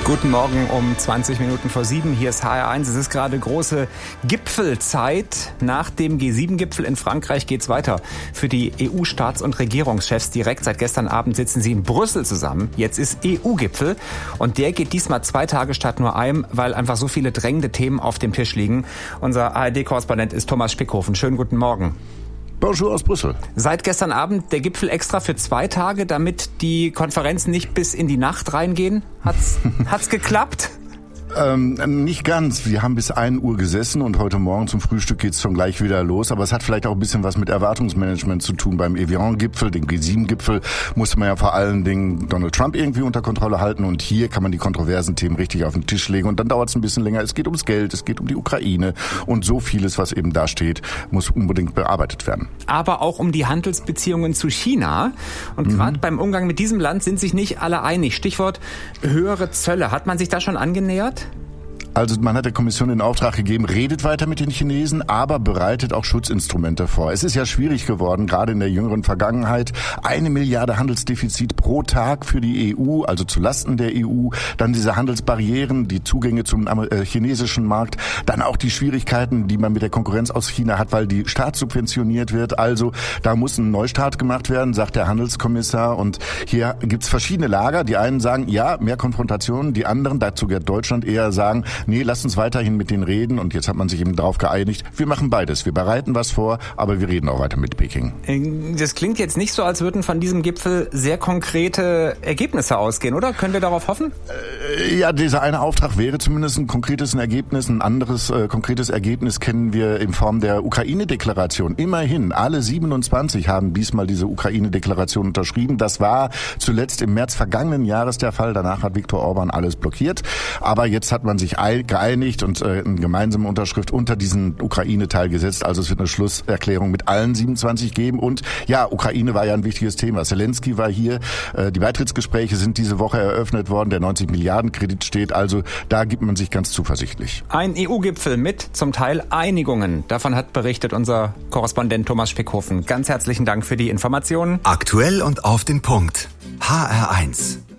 Guten Morgen um 20 Minuten vor 7. Hier ist HR1. Es ist gerade große Gipfelzeit. Nach dem G7-Gipfel in Frankreich geht's weiter. Für die EU-Staats- und Regierungschefs direkt. Seit gestern Abend sitzen sie in Brüssel zusammen. Jetzt ist EU-Gipfel. Und der geht diesmal 2 Tage statt nur einem, weil einfach so viele drängende Themen auf dem Tisch liegen. Unser ARD-Korrespondent ist Thomas Spickhofen. Schönen guten Morgen. Bonjour aus Brüssel. Seit gestern Abend der Gipfel extra für 2 Tage, damit die Konferenzen nicht bis in die Nacht reingehen. Hat's geklappt? Nicht ganz. Wir haben bis 1 Uhr gesessen und heute Morgen zum Frühstück geht's schon gleich wieder los. Aber es hat vielleicht auch ein bisschen was mit Erwartungsmanagement zu tun. Beim Evian-Gipfel, dem G7-Gipfel, musste man ja vor allen Dingen Donald Trump irgendwie unter Kontrolle halten. Und hier kann man die kontroversen Themen richtig auf den Tisch legen. Und dann dauert's ein bisschen länger. Es geht ums Geld, es geht um die Ukraine. Und so vieles, was eben da steht, muss unbedingt bearbeitet werden. Aber auch um die Handelsbeziehungen zu China. Und gerade beim Umgang mit diesem Land sind sich nicht alle einig. Stichwort höhere Zölle. Hat man sich da schon angenähert? Also man hat der Kommission den Auftrag gegeben, redet weiter mit den Chinesen, aber bereitet auch Schutzinstrumente vor. Es ist ja schwierig geworden, gerade in der jüngeren Vergangenheit. 1 Milliarde Handelsdefizit pro Tag für die EU, also zu Lasten der EU. Dann diese Handelsbarrieren, die Zugänge zum chinesischen Markt. Dann auch die Schwierigkeiten, die man mit der Konkurrenz aus China hat, weil die Staat subventioniert wird. Also da muss ein Neustart gemacht werden, sagt der Handelskommissar. Und hier gibt's verschiedene Lager. Die einen sagen, ja, mehr Konfrontationen. Die anderen, dazu gehört Deutschland, eher sagen, nee, lasst uns weiterhin mit denen reden. Und jetzt hat man sich eben darauf geeinigt, wir machen beides. Wir bereiten was vor, aber wir reden auch weiter mit Peking. Das klingt jetzt nicht so, als würden von diesem Gipfel sehr konkrete Ergebnisse ausgehen, oder? Können wir darauf hoffen? Ja, dieser eine Auftrag wäre zumindest ein konkretes Ergebnis. Ein anderes konkretes Ergebnis kennen wir in Form der Ukraine-Deklaration. Immerhin, alle 27 haben diesmal diese Ukraine-Deklaration unterschrieben. Das war zuletzt im März vergangenen Jahres der Fall. Danach hat Viktor Orban alles blockiert. Aber jetzt hat man sich geeinigt und eine gemeinsame Unterschrift unter diesen Ukraine-Teil gesetzt. Also es wird eine Schlusserklärung mit allen 27 geben. Und ja, Ukraine war ja ein wichtiges Thema. Zelensky war hier. Die Beitrittsgespräche sind diese Woche eröffnet worden. Der 90 Milliarden Kredit steht. Also da gibt man sich ganz zuversichtlich. Ein EU-Gipfel mit zum Teil Einigungen. Davon hat berichtet unser Korrespondent Thomas Spickhofen. Ganz herzlichen Dank für die Informationen. Aktuell und auf den Punkt. HR1.